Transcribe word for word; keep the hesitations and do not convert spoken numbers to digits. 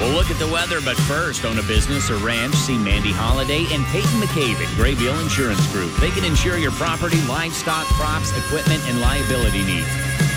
We'll look at the weather, but first, own a business or ranch, see Mandy Holiday and Peyton McCabe at Graybeal Insurance Group. They can insure your property, livestock, crops, equipment, and liability needs.